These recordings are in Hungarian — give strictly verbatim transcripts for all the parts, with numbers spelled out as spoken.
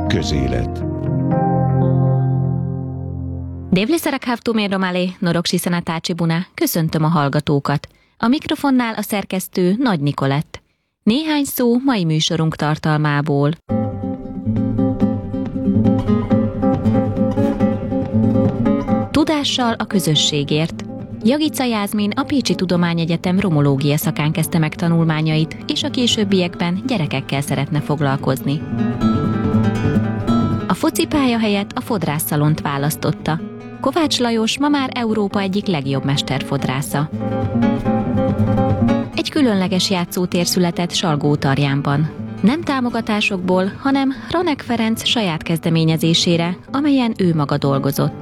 Közélet. Devliszarak hávtumén romálé, norok siszenatácsi buna, köszöntöm a hallgatókat. A mikrofonnál a szerkesztő Nagy Nikolett. Néhány szó mai műsorunk tartalmából. Tudással a közösségért. Jagica Jászmin a Pécsi Tudományegyetem romológia szakán kezdte meg tanulmányait, és a későbbiekben gyerekekkel szeretne foglalkozni. A focipálya helyett a fodrászszalont választotta. Kovács Lajos ma már Európa egyik legjobb mesterfodrásza. Egy különleges játszótér született Salgótarjánban. Nem támogatásokból, hanem Hranek Ferenc saját kezdeményezésére, amelyen ő maga dolgozott.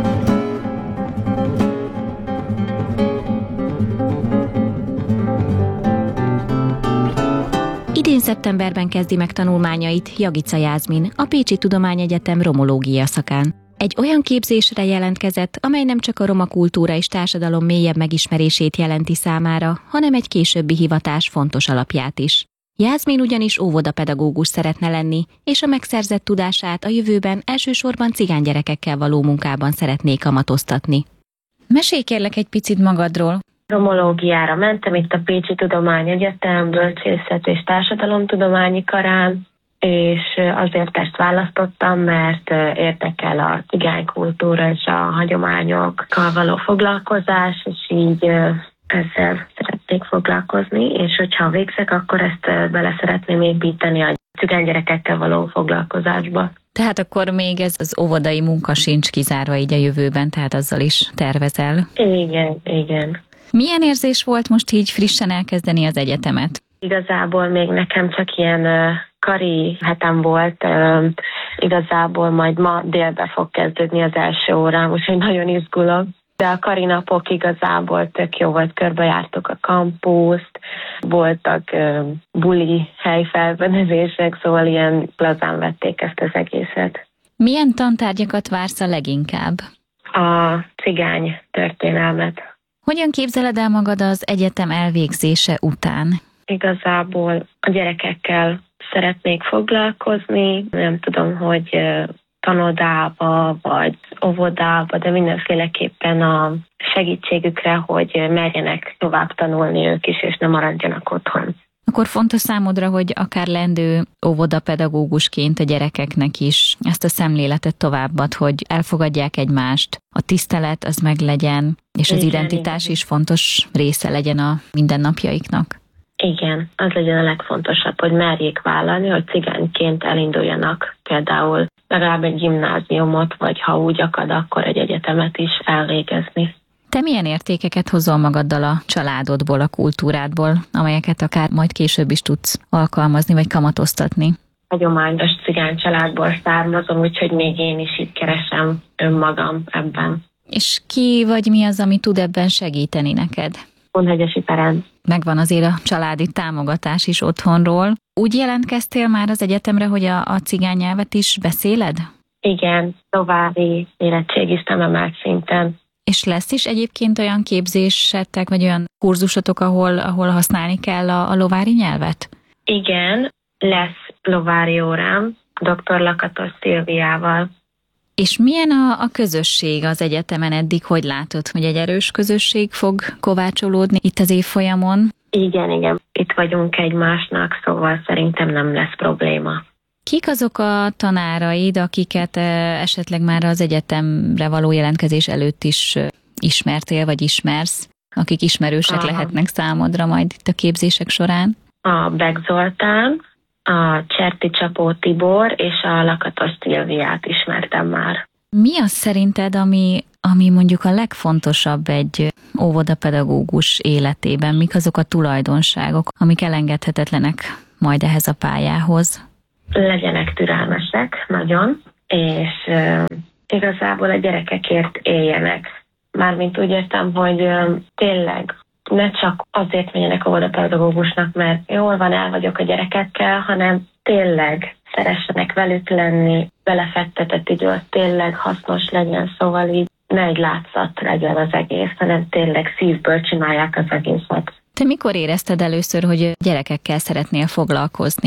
Idén szeptemberben kezdi meg tanulmányait Jagica Jászmin a Pécsi Tudományegyetem romológia szakán. Egy olyan képzésre jelentkezett, amely nem csak a roma kultúra és társadalom mélyebb megismerését jelenti számára, hanem egy későbbi hivatás fontos alapját is. Jászmin ugyanis óvodapedagógus szeretne lenni, és a megszerzett tudását a jövőben elsősorban cigánygyerekekkel való munkában szeretné kamatoztatni. Mesélj kérlek egy picit magadról. Romológiára mentem itt a Pécsi Tudományegyetem Bölcsészet és Társadalomtudományi Karán, és azért ezt választottam, mert érdekel a cigánykultúra és a hagyományokkal való foglalkozás, és így ezzel szeretnék foglalkozni, és hogyha végzek, akkor ezt bele szeretném építeni a cigánygyerekekkel való foglalkozásba. Tehát akkor még ez az óvodai munka sincs kizárva így a jövőben, tehát azzal is tervezel? Igen, igen. Milyen érzés volt most így frissen elkezdeni az egyetemet? Igazából még nekem csak ilyen uh, kari hetem volt, uh, igazából majd ma délbe fog kezdődni az első órám, úgyhogy nagyon izgulok. De a kari napok igazából tök jó volt, körbejártuk a kampuszt, voltak uh, buli helyfelfedezések, szóval ilyen lazán vették ezt az egészet. Milyen tantárgyakat vársz a leginkább? A cigány történelmet. Hogyan képzeled el magad az egyetem elvégzése után? Igazából a gyerekekkel szeretnék foglalkozni, nem tudom, hogy tanodába vagy óvodába, de mindenféleképpen a segítségükre, hogy merjenek tovább tanulni ők is, és ne maradjanak otthon. Akkor fontos számodra, hogy akár lendő óvodapedagógusként a gyerekeknek is ezt a szemléletet továbbad, hogy elfogadják egymást, a tisztelet az meglegyen, és az igen, identitás igen. is fontos része legyen a mindennapjaiknak. Igen, az legyen a legfontosabb, hogy merjék vállalni, hogy cigányként elinduljanak például legalább egy gimnáziumot, vagy ha úgy akad, akkor egy egyetemet is elvégezni. Te milyen értékeket hozol magaddal a családodból, a kultúrádból, amelyeket akár majd később is tudsz alkalmazni, vagy kamatoztatni? Hagyományos cigány családból származom, úgyhogy még én is itt keresem önmagam ebben. És ki vagy mi az, ami tud ebben segíteni neked? Kunhegyesi Ferenc. Megvan azért a családi támogatás is otthonról. Úgy jelentkeztél már az egyetemre, hogy a, a cigány nyelvet is beszéled? Igen, további érettségiztem emelt szinten. És lesz is egyébként olyan képzésetek, vagy olyan kurzusotok, ahol, ahol használni kell a, a lovári nyelvet? Igen, lesz lovári órám, doktor Lakatos Szilviával. És milyen a, a közösség az egyetemen eddig? Hogy látod, hogy egy erős közösség fog kovácsolódni itt az évfolyamon? Igen, igen. Itt vagyunk egymásnak, szóval szerintem nem lesz probléma. Kik azok a tanáraid, akiket esetleg már az egyetemre való jelentkezés előtt is ismertél, vagy ismersz, akik ismerősek Aha. lehetnek számodra majd itt a képzések során? A Beck Zoltán, a Cserti Csapó Tibor és a Lakatos Szilviát ismertem már. Mi az szerinted, ami, ami mondjuk a legfontosabb egy óvodapedagógus életében? Mik azok a tulajdonságok, amik elengedhetetlenek majd ehhez a pályához? Legyenek türelmesek, nagyon, és uh, igazából a gyerekekért éljenek. Mármint úgy értem, hogy uh, tényleg ne csak azért menjenek óvodapedagógusnak, mert jól van, el vagyok a gyerekekkel, hanem tényleg szeressenek velük lenni, belefektetett idő, tényleg hasznos legyen, szóval így ne egy látszat legyen az egész, hanem tényleg szívből csinálják az egészet. Te mikor érezted először, hogy gyerekekkel szeretnél foglalkozni?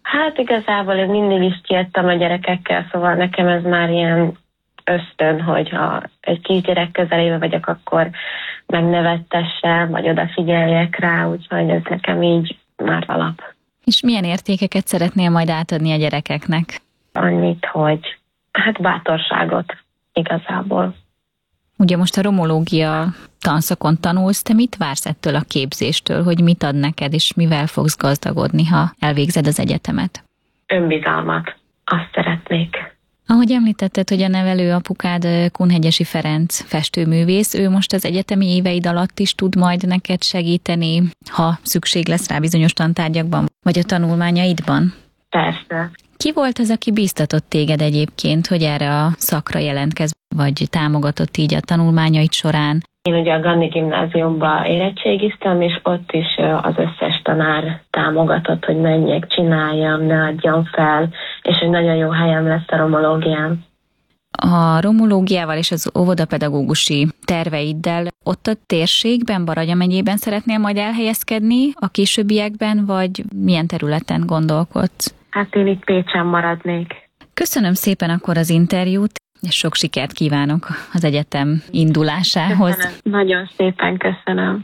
Hát igazából én mindig is kiadtam a gyerekekkel, szóval nekem ez már ilyen ösztön, hogyha egy kisgyerek közelébe vagyok, akkor megnevettessem, vagy odafigyeljek rá, úgyhogy ez nekem így már alap. És milyen értékeket szeretnél majd átadni a gyerekeknek? Annyit, hogy hát bátorságot igazából. Ugye most a romológia tanszakon tanulsz, te mit vársz ettől a képzéstől, hogy mit ad neked, és mivel fogsz gazdagodni, ha elvégzed az egyetemet? Önbizalmat. Azt szeretnék. Ahogy említetted, hogy a nevelő apukád Kunhegyesi Ferenc festőművész, ő most az egyetemi éveid alatt is tud majd neked segíteni, ha szükség lesz rá bizonyos tantárgyakban, vagy a tanulmányaidban? Persze. Ki volt az, aki bíztatott téged egyébként, hogy erre a szakra jelentkezz, vagy támogatott így a tanulmányaid során? Én ugye a Ganni gimnáziumban érettségiztem, és ott is az összes tanár támogatott, hogy menjek, csináljam, ne adjam fel, és hogy nagyon jó helyem lesz a romológián. A romológiával és az óvodapedagógusi terveiddel ott a térségben, Baranya megyében szeretnél majd elhelyezkedni a későbbiekben, vagy milyen területen gondolkodsz? Hát én itt Pécsen maradnék. Köszönöm szépen akkor az interjút, és sok sikert kívánok az egyetem indulásához. Köszönöm. Nagyon szépen köszönöm.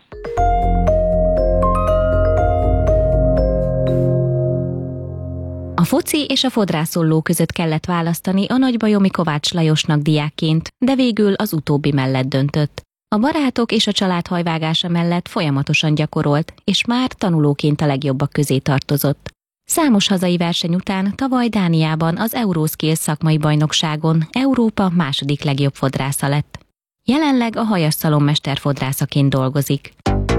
A foci és a fodrászholló között kellett választani a nagybajomi Kovács Lajosnak diákként, de végül az utóbbi mellett döntött. A barátok és a család hajvágása mellett folyamatosan gyakorolt, és már tanulóként a legjobbak közé tartozott. Számos hazai verseny után tavaly Dániában az Euroskills szakmai bajnokságon Európa második legjobb fodrásza lett. Jelenleg a Hajas szalonmester fodrászaként dolgozik.